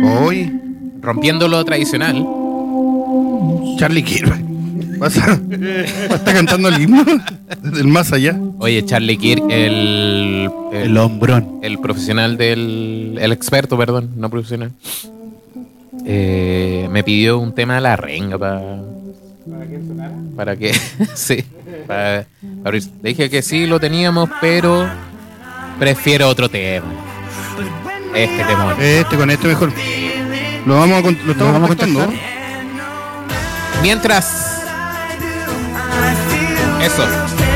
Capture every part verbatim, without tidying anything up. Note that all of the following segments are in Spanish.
Hoy, rompiendo lo tradicional. Charlie Kirk. ¿Vas a, ¿Vas a estar cantando el himno del más allá? Oye, Charlie Kirk, el, el... El hombrón. El profesional del... El experto, perdón, no profesional. Eh, me pidió un tema de la renga para... ¿Para que sonara? Para que... sí. Para, para, le dije que sí, lo teníamos, pero... prefiero otro tema. Este tema. Este, con este mejor. Lo vamos a, lo estamos ¿Lo vamos a contando. Mientras... Eso.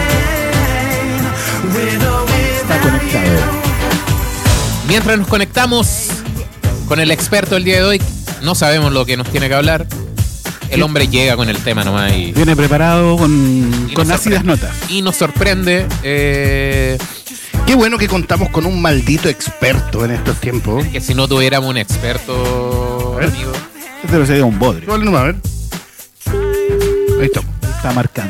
Está conectado. Mientras nos conectamos con el experto del día de hoy, no sabemos lo que nos tiene que hablar. El hombre llega con el tema nomás y... Viene preparado con, y con ácidas notas. Y nos sorprende. Eh, Qué bueno que contamos con un maldito experto en estos tiempos. que si no tuviéramos un experto, amigo. Este sería un bodrio. Vale, nomás, a ver. Ahí está. Está marcando.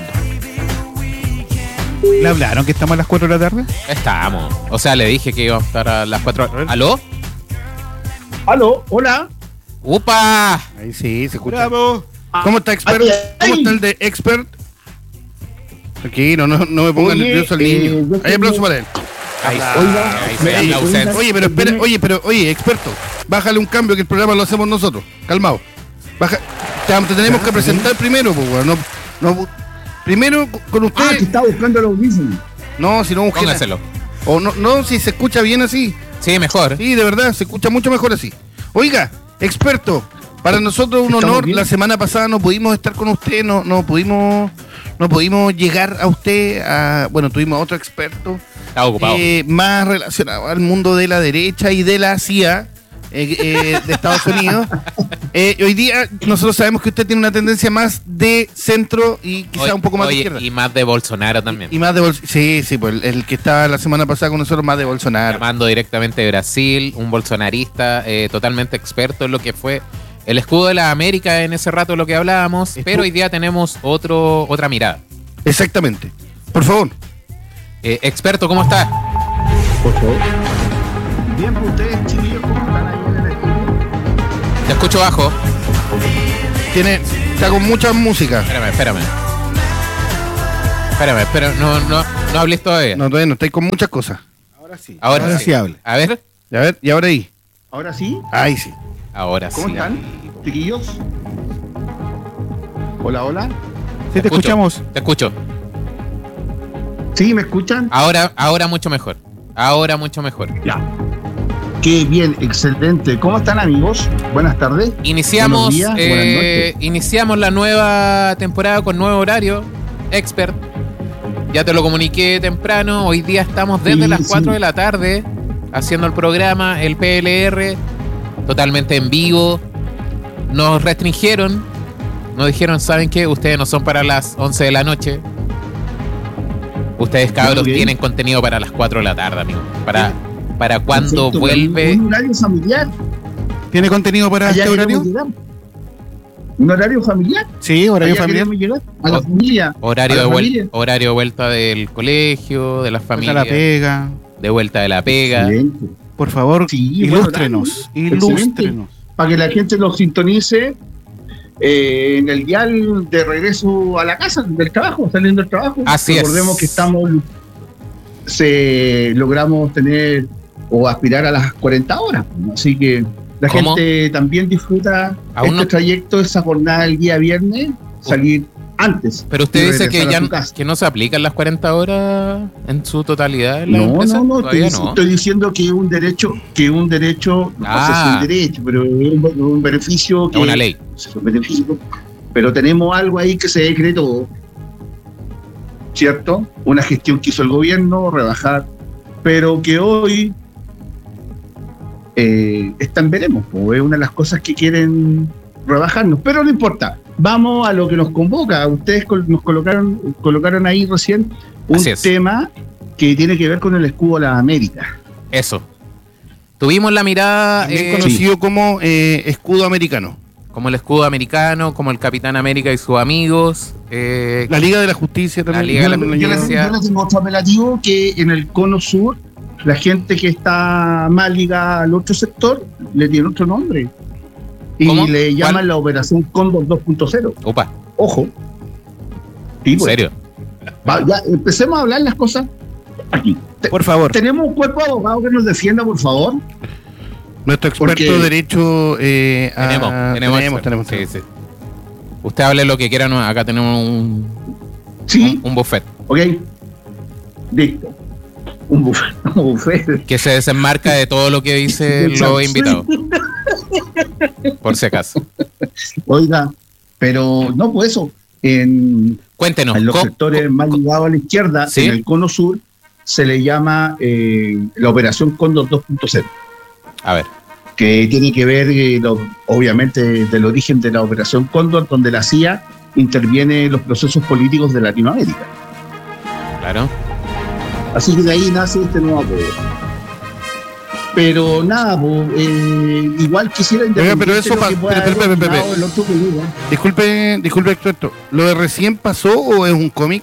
¿Le hablaron que estamos a las cuatro de la tarde? Estamos. O sea, le dije que íbamos a estar a las cuatro. ¿Aló? Aló, hola. ¡Upa! Ahí sí, se escucha. ¡Bravo! ¿Cómo está expert? Ay, ay. ¿Cómo está el de expert? Aquí, no, no, no me pongan Oye, nervioso al eh, niño. yo Hay tengo- aplauso para él. Ahí, Oiga, ahí me- se me- aplausen. Oye, pero espera, oye, pero, oye, experto, bájale un cambio que el programa lo hacemos nosotros. Calmado. Baja, te, te tenemos que presentar primero, pues, weón. No, no, primero con Ah, usted. que está buscando los audífonos. No, si no busque. Póngaselo. O no, no, si se escucha bien así. Sí, mejor. Sí, de verdad, se escucha mucho mejor así. Oiga, experto, para nosotros un ¿Estamos honor. bien? La semana pasada no pudimos estar con usted, no, no pudimos, no pudimos llegar a usted. A, bueno, tuvimos a otro experto Está ocupado. eh, más relacionado al mundo de la derecha y de la C I A eh, eh, de Estados Unidos. Eh, hoy día nosotros sabemos que usted tiene una tendencia más de centro y quizá Oye, un poco más oye, de izquierda. y más de Bolsonaro también. Y más de Bolsonaro. Sí, sí, pues el, el que estaba la semana pasada con nosotros, más de Bolsonaro. Llamando directamente de Brasil, un bolsonarista eh, totalmente experto en lo que fue el escudo de la América en ese rato, lo que hablábamos, Estu- pero hoy día tenemos otro otra mirada. Exactamente. Por favor. Eh, experto, ¿cómo está? Por favor. Bien, pues ustedes, chiquillos, ¿cómo están ahí en el estudio? Te escucho bajo. Tiene, está con mucha música. Espérame, espérame. Espérame, espérame, no, no, no hables todavía. No, todavía no, está ahí con muchas cosas. Ahora sí. Ahora, Ahora sí. sí hable. A ver, Y a ver, y ahora ahí. Ahora sí, Ahí sí. ahora ¿cómo sí. están, amigo. chiquillos? Hola, hola. Sí, te escucho, escuchamos. Te escucho. ¿Sí, me escuchan? Ahora, ahora mucho mejor. Ahora mucho mejor. Ya. Qué bien, excelente. ¿Cómo están, amigos? Buenas tardes. Iniciamos, Buenos días, eh, buenas noches. iniciamos la nueva temporada con nuevo horario. Expert. Ya te lo comuniqué temprano. Hoy día estamos desde Sí, las sí. cuatro de la tarde haciendo el programa, el P L R, totalmente en vivo. Nos restringieron. Nos dijeron, ¿saben qué? Ustedes no son para las once de la noche. Ustedes, cabros, Muy bien. tienen contenido para las cuatro de la tarde, amigo. Para, para cuando Perfecto, vuelve. Un, un horario familiar. ¿Tiene contenido para Allá este horario? queremos llegar. ¿Un horario familiar? Sí, horario Allá familiar. queremos llegar. A la Oh, familia. Horario a de, la vuel- familia. horario de vuelta del colegio, de las Falta familias. la pega. De vuelta de la pega. Excelente. Por favor, Sí, buen ilústrenos. horario. Ilústrenos. Para que la gente lo sintonice eh, en el dial de regreso a la casa, del trabajo, saliendo del trabajo. Así es. Recordemos que estamos, se, logramos tener o aspirar a las cuarenta horas. ¿no? Así que la ¿Cómo? gente también disfruta Aún este no- trayecto, esa jornada del día viernes, salir antes. Pero usted y dice que regresar a ya su no, casa. que no se aplican las cuarenta horas en su totalidad en la No, empresa. no, no, Todavía estoy, no. estoy diciendo que es un derecho, que es un derecho, no Ah. sé si es un derecho, pero es un, un beneficio que Es una ley. es un beneficio, pero tenemos algo ahí que se decretó, ¿cierto? Una gestión que hizo el gobierno, rebajar, pero que hoy eh, están veremos, po, es una de las cosas que quieren rebajarnos, pero no importa. Vamos a lo que nos convoca. Ustedes col- nos colocaron, colocaron ahí recién un Así es. tema que tiene que ver con el escudo de la América. Eso. Tuvimos la mirada También eh, conocido como eh, escudo americano. como el escudo americano, como el Capitán América y sus amigos. eh, La Liga de la Justicia también. La Liga de la Yo le- yo le- Justicia. yo le tengo otro apelativo que en el cono sur, la gente que está más ligada al otro sector le tiene otro nombre. Y ¿Cómo? le llaman ¿Cuál? la Operación Cóndor dos punto cero. Opa, Ojo. Sí, ¿en pues. serio? Va, ya, empecemos a hablar las cosas aquí. Te- Por favor, Tenemos un cuerpo de abogados que nos defienda, por favor. nuestro experto porque- de derecho. Eh, a- Tenemos, tenemos, tenemos, tenemos. tenemos. Sí, sí. Usted hable lo que quiera, no, acá tenemos un, Sí, un, un buffet ok. Listo. Un buffet. Un buffet. que se desenmarca de todo lo que dicen los invitados, por si acaso. Oiga, pero no, pues eso. En, Cuéntenos. en los ¿cómo- sectores más ligados a la izquierda, ¿Sí? en el cono sur, se le llama eh, la Operación Cóndor dos punto cero. A ver, Que tiene que ver, eh, lo- obviamente, del origen de la Operación Cóndor, donde la C I A interviene en los procesos políticos de Latinoamérica. claro. Así que de ahí nace este nuevo apodo. Pero nada, pues, eh, igual quisiera Oiga, pero independiente eso de lo pa- que pueda espere, espere, haber espere, opinado el otro que diga. Disculpe, disculpe, experto. ¿Lo de recién pasó o es un cómic?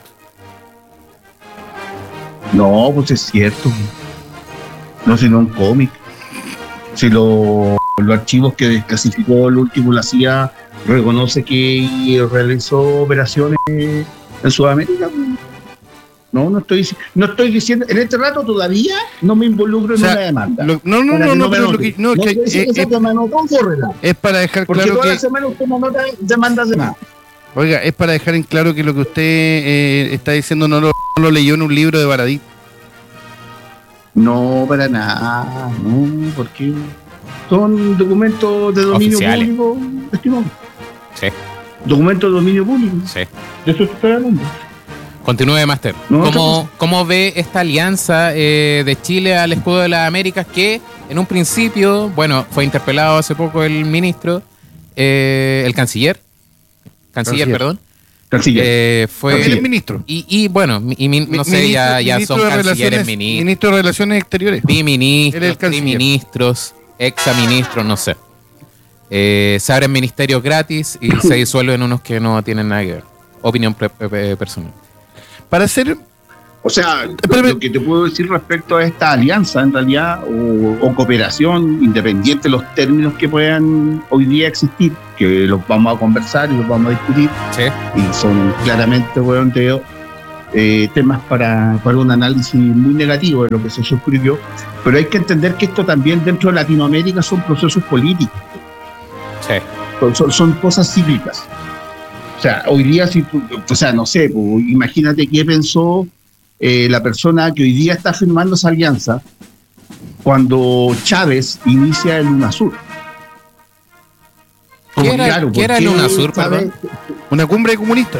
No, pues es cierto. No, sino un cómic. Si lo- los archivos que desclasificó el último la C I A reconoce que realizó operaciones en Sudamérica. pues. No, no estoy, no estoy diciendo, en este rato todavía no me involucro en O sea, una demanda. Lo- no, no, Para no, que no, me pero lo note. que, no, es No que quiere decir es, que esa es- te manotó, córrela. es para dejar Porque claro toda la que, semana usted me nota demandas de más. oiga, es para dejar en claro que lo que usted eh, está diciendo no lo, no lo leyó en un libro de Baradí. No, para nada, no, porque son documentos de dominio Oficiales. público, estimado. Sí, Documentos de dominio público. sí. De eso estoy hablando. Continúe, Master. No, otra ¿Cómo, cosa. ¿Cómo ve esta alianza eh, de Chile al escudo de las Américas que en un principio, bueno, fue interpelado hace poco el ministro, eh, el canciller, canciller, Canciller. perdón, Canciller. eh, fue... También es ministro. Y, y bueno, y mi- no sé, ya, ya Ministro son de cancilleres, Relaciones- ministros, Ministro de Relaciones Exteriores. Él es el biministros, canciller. triministros, exaministros, no sé. Eh, se abren ministerios gratis y se disuelven unos que no tienen nada que ver. Opinión pre- pre- personal. Para hacer, O sea, lo, Espérame. lo que te puedo decir respecto a esta alianza, en realidad, o, o cooperación, independiente de los términos que puedan hoy día existir, que los vamos a conversar y los vamos a discutir, Sí, y son claramente, bueno, te digo, eh, temas para, para un análisis muy negativo de lo que se suscribió, pero hay que entender que esto también dentro de Latinoamérica son procesos políticos, sí. son, son, son cosas cíclicas. O sea, hoy día, si tú- o sea, no sé, pues, imagínate qué pensó eh, la persona que hoy día está firmando esa alianza cuando Chávez inicia el UNASUR. ¿Qué era- qué ¿por era el qué UNASUR, Chávez- perdón? una cumbre comunista.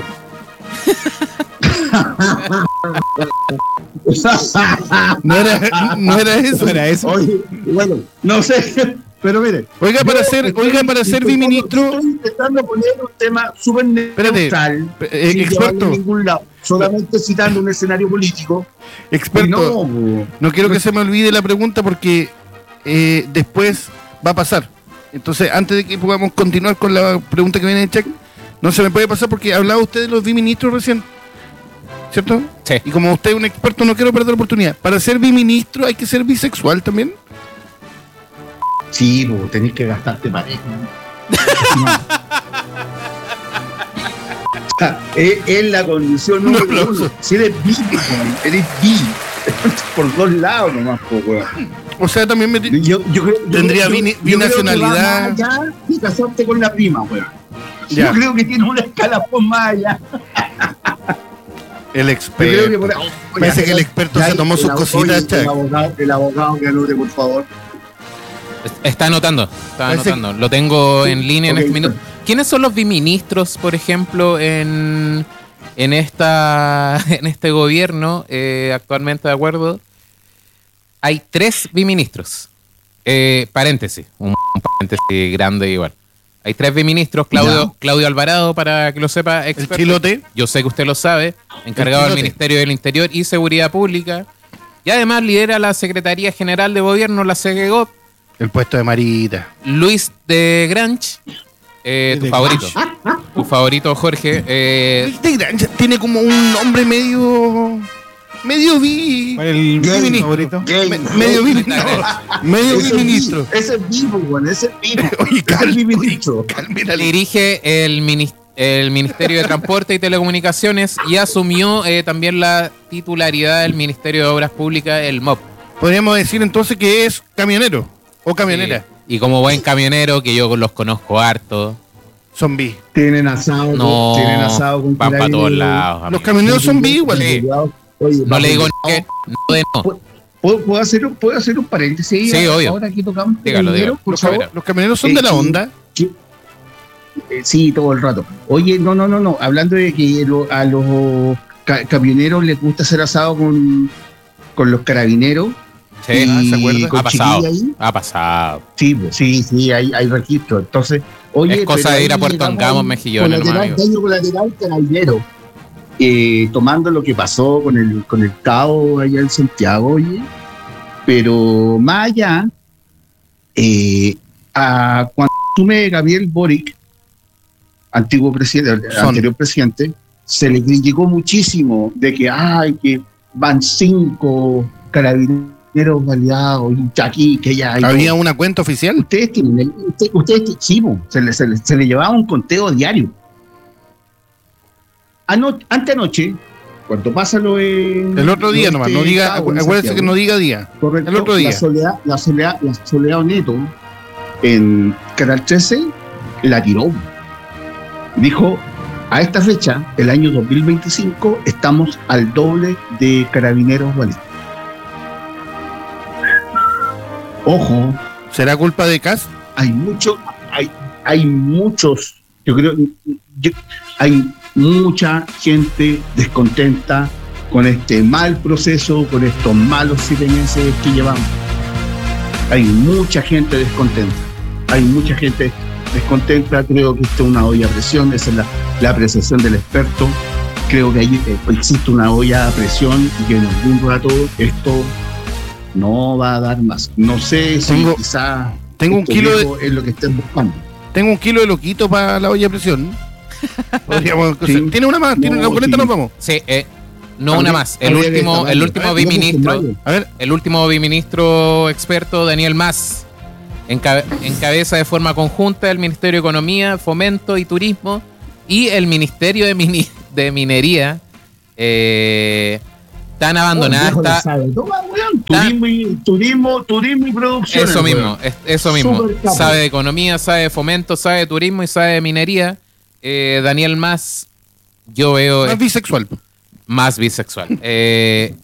No era, no era eso. Era eso. Oye, bueno, no sé, pero mire. Oiga, para yo ser, estoy oiga, para ser intentando- biministro, Estoy intentando poner un tema súper Espérate, neutral, eh, sin experto. llevarlo a ningún lado, solamente citando un escenario político. Y experto, no, po. no quiero que se me olvide la pregunta porque eh, después va a pasar. Entonces, antes de que podamos continuar con la pregunta que viene en check, no se me puede pasar porque hablaba usted de los biministros recién, ¿cierto? Sí. Y como usted es un experto, no quiero perder la oportunidad. Para ser biministro hay que ser bisexual también. Sí, po, tenés que gastarte pareja. O sea, es, es la condición Un número aplauso. uno. Si eres bi, po, eres bi. Por dos lados nomás, po, weón. O sea, también me... Yo, yo creo, yo Tendría creo- bini- yo creo que binacionalidad. va más allá de casarte con la prima, weón. Ya. Yo creo que tiene una escalafón más allá. El Yo creo que experto. por- Parece Oye, que el experto ya, se tomó sus el- cositas, oye, el Chuck. abogado, el abogado que anote, por favor. Está anotando, está Parece anotando. Lo tengo en línea en Ok, este minuto. ¿Quiénes son los biministros, por ejemplo, en, en esta en este gobierno eh, actualmente, de acuerdo? Hay tres biministros. Eh, paréntesis, un, un paréntesis grande igual. Hay tres biministros. Claudio, Ya. Claudio Alvarado, para que lo sepa, El experto. chilote. Yo sé que usted lo sabe, encargado del chilote. Ministerio del Interior y Seguridad Pública. Y además lidera la Secretaría General de Gobierno, la SEGEGOP. El puesto de Marita. Luis de Granch, eh, tu De favorito. Tu favorito, Jorge. eh, Luis de Grancha tiene como un nombre medio Medio vi. ¿Cuál es el Gay. ministro favorito? Gay. Me- medio vi. no, medio Ese vi es ministro. vivo, ese es vivo, weón, ese es vivo. Oye, Ese es cal- mi ministro. Calmera, Dirige el, minis- el Ministerio de Transporte y Telecomunicaciones y asumió eh, también la titularidad del Ministerio de Obras Públicas, el M O P. Podríamos decir entonces que es camionero o camionera. Sí. Y como buen camionero, que yo los conozco harto, Zombie. Tienen asado, no tienen asado con van para todos lados. Los amigo. camioneros son bi igual. Sí. Oye, No le digo vamos, que no de no. ¿Puedo, puedo hacer un, ¿Puedo hacer un paréntesis? Sí, obvio. Ahora aquí tocamos. Dígalo, camioneros, dígalo. por Los, favor. cam- los camioneros son Eh, de la sí. onda. ¿Qué? Eh, Sí, todo el rato. Oye, no, no, no, no. Hablando de que lo- a los ca- camioneros les gusta hacer asado con, con los carabineros. Sí, y ¿se acuerda? con ha pasado. chiquilla ahí. Ha pasado. Sí, pues, sí, sí, hay, hay registro. Entonces, oye, Es cosa pero de ir a ahí Puerto llegamos Angamos, ahí, Mejillones, colateral, nomás, amigo. daño colateral carabinero. Eh, tomando lo que pasó con el, con el cabo allá en Santiago, oye. Pero más allá, eh, a, cuando asume Gabriel Boric, antiguo presidente, Son. anterior presidente, se le criticó muchísimo de que, ay, que van cinco carabineros validados y aquí, que ya hay. Había una cuenta oficial. Ustedes tienen, el- usted- ustedes, sí, po, se le, se, le, se le llevaba un conteo diario. Ano, antenoche, cuando pasa lo de. El otro día lo nomás. este No diga, cabo en acuérdese que Santiago, no diga día. correcto, el otro día. La Soledad, la Soledad, la Soledad Neto en Canal trece la tiró. Dijo: a esta fecha, el año dos mil veinticinco, estamos al doble de carabineros validados. Ojo, ¿Será culpa de Cas? hay mucho, hay, hay muchos, yo creo, yo- hay mucha gente descontenta con este mal proceso, con estos malos siete meses que llevamos. Hay mucha gente descontenta, hay mucha gente descontenta, creo que esto es una olla a presión, esa es la, la apreciación del experto, creo que ahí eh, existe una olla a presión y que en algún rato esto no va a dar más. No sé si Tengo- quizá Tengo un esto kilo de, viejo es lo que estén buscando. tengo un kilo de loquito para la olla de presión. Podríamos- Sí. Tiene una más, tiene No, con esta sí. nos vamos. Sí, eh, no Habría- una más. El habría que último, llamarlo. el último A ver, digamos biministro, con A ver, el último biministro experto, Daniel Mas, encabe- encabeza de forma conjunta el Ministerio de Economía, Fomento y Turismo y el Ministerio de, Mini- de Minería. Eh, tan abandonada Oh, el viejo está. le sabe. Toma, weón, Tan- Turismo y, turismo, turismo y producción. Eso mismo, es- eso mismo. Súper capo. Sabe de economía, sabe de fomento, sabe de turismo y sabe de minería. Eh, Daniel Mas, yo veo más es bisexual. más bisexual. Eh,